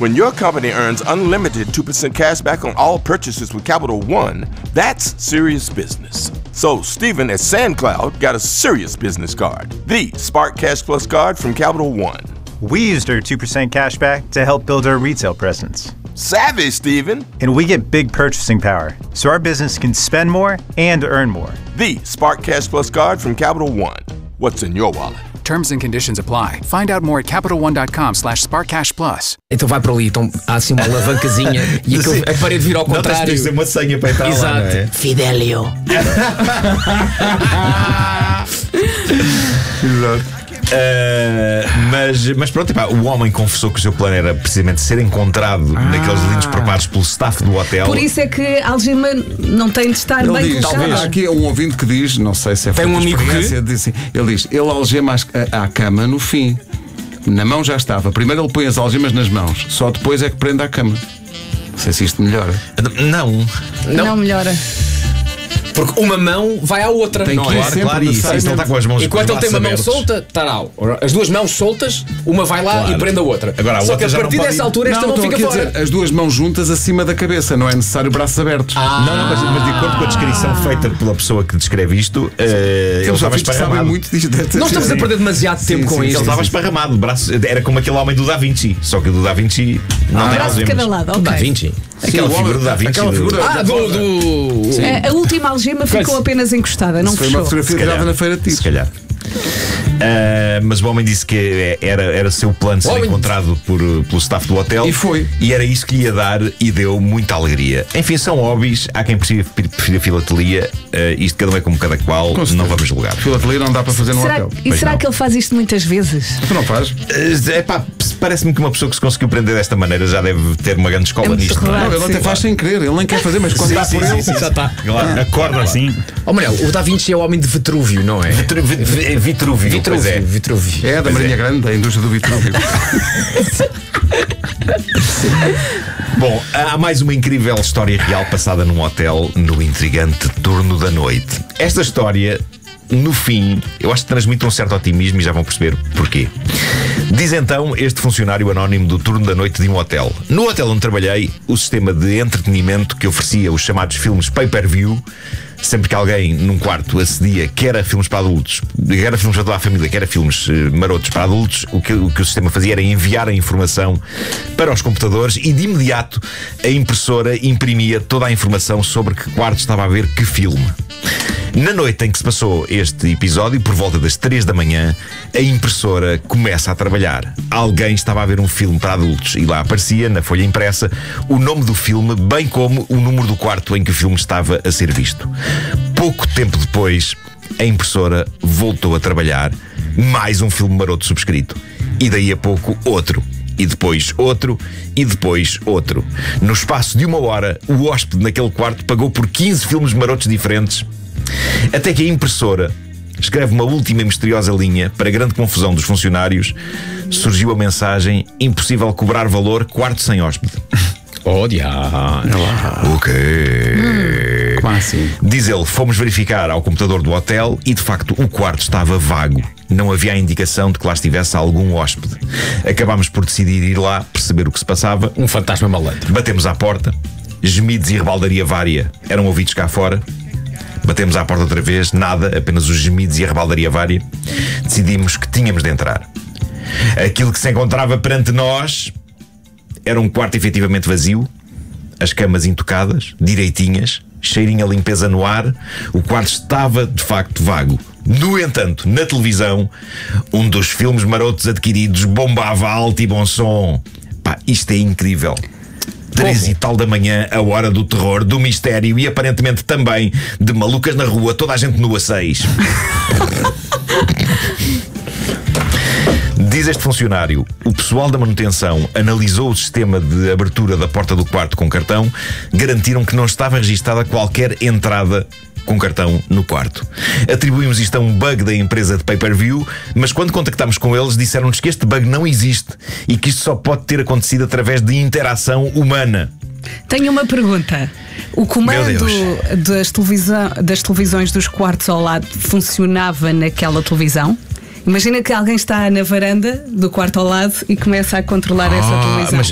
When your company earns unlimited 2% cash back on all purchases with Capital One, that's serious business. So Stephen at SandCloud got a serious business card, the Spark Cash Plus card from Capital One. We used our 2% cash back to help build our retail presence. Savvy, Stephen. And we get big purchasing power, so our business can spend more and earn more. The Spark Cash Plus card from Capital One. What's in your wallet? Terms and conditions apply. Find out more at CapitalOne.com/SparkCashPlus. Então vai para ali, então há assim uma alavancazinha e a parede vira ao Não contrário. tens de dizer uma senha para entrar lá, não é? Fidelio. Exato. Mas pronto, epá, o homem confessou que o seu plano era precisamente ser encontrado naqueles lindos preparados pelo staff do hotel. Por isso é que a algema não tem de estar Ele bem diz, colocada. há aqui um ouvinte que diz, não sei se é Tem um amigo que ele diz, ele algema à cama no fim. Na mão já estava. Primeiro ele põe as algemas nas mãos, só depois é que prende à cama. Não sei se isto melhora. Não melhora. Porque uma mão vai à outra. Tem não que é? ir sempre Claro, e se ele está com as mãos Enquanto ele tem uma mão abertos. solta, está lá. As duas mãos soltas, uma vai lá Claro. e prende a outra. Agora, a Só que outra a já partir não pode dessa ir. altura esta mão estou fica aqui a fora. dizer, as duas mãos juntas acima da cabeça, não é necessário braços abertos. Não, mas de acordo com a descrição feita pela pessoa que descreve isto, ele Eles estava sabem esparramado. muito disto. Não estamos a perder demasiado tempo com Ele isto. estava esparramado, braço, era como aquele homem do Da Vinci, só que o do Da Vinci não tem Braço de cada algemas. lado, ok. Da Vinci. Aquela figura do Da Vinci. Aquela figura A última algema ficou apenas encostada, não foi uma fechou. fotografia que dava na feira de Se tiro. calhar. Mas o homem disse que era seu plano ser Homem. encontrado pelo staff do hotel. E foi. E era isso que lhe ia dar e deu muita alegria. Enfim, são hobbies. Há quem prefira filatelia. Isto cada um é como cada qual. Não vamos julgar. Filatelia não dá para fazer no hotel. Será que ele faz isto muitas vezes? Tu não fazes? Parece-me que uma pessoa que se conseguiu prender desta maneira já deve ter uma grande escola É muito nisto. Não é? raro. Não, ele até faz sem querer, ele nem quer fazer, mas quando dá por ele. Já está. Claro, acorda assim. Oh, Manel, o Da Vinci é o homem de Vitrúvio, não é? Vitrúvio. Pois é. Vitrúvio. É da Marinha Grande, da indústria do Vitrúvio. Bom, há mais uma incrível história real passada num hotel no intrigante turno da noite. Esta história, no fim, eu acho que transmite um certo otimismo e já vão perceber porquê. Diz então este funcionário anónimo do turno da noite de um hotel: no hotel onde trabalhei, o sistema de entretenimento que oferecia os chamados filmes pay-per-view, sempre que alguém num quarto acedia, quer a filmes para adultos, quer a filmes para toda a família, quer a filmes marotos para adultos, o que o sistema fazia era enviar a informação para os computadores e de imediato a impressora imprimia toda a informação sobre que quarto estava a ver que filme. Na noite em que se passou este episódio, por volta das 3 da manhã, a impressora começa a trabalhar. Alguém estava a ver um filme para adultos e lá aparecia, na folha impressa, o nome do filme, bem como o número do quarto em que o filme estava a ser visto. Pouco tempo depois, a impressora voltou a trabalhar, mais um filme maroto subscrito. E daí a pouco, outro. E depois outro, e depois outro. No espaço de 1 hora, o hóspede naquele quarto pagou por 15 filmes marotos diferentes. Até que a impressora escreve uma última e misteriosa linha. Para grande confusão dos funcionários, surgiu a mensagem: impossível cobrar valor, quarto sem hóspede. Oh, diabo. O quê? Como assim? Diz ele: fomos verificar ao computador do hotel e de facto o quarto estava vago. Não havia a indicação de que lá estivesse algum hóspede. Acabámos por decidir ir lá, perceber o que se passava. Um fantasma malandro. Batemos à porta. Gemidos e rebaldaria vária eram ouvidos cá fora. Batemos à porta outra vez, nada, apenas os gemidos e a rebaldaria vária. Decidimos que tínhamos de entrar. Aquilo que se encontrava perante nós era um quarto efetivamente vazio, as camas intocadas, direitinhas, cheirinho a limpeza no ar. O quarto estava de facto vago. No entanto, na televisão, um dos filmes marotos adquiridos bombava alto e bom som. Pá, isto é incrível. 3 e tal da manhã, a hora do terror, do mistério e aparentemente também de malucas na rua, toda a gente nua 6. Diz este funcionário: o pessoal da manutenção analisou o sistema de abertura da porta do quarto com cartão, garantiram que não estava registada qualquer entrada com cartão no quarto. Atribuímos isto a um bug da empresa de pay-per-view, mas quando contactámos com eles, disseram-nos que este bug não existe e que isto só pode ter acontecido através de interação humana. Tenho uma pergunta. O comando das televisões dos quartos ao lado funcionava naquela televisão? Imagina que alguém está na varanda do quarto ao lado e começa a controlar essa televisão.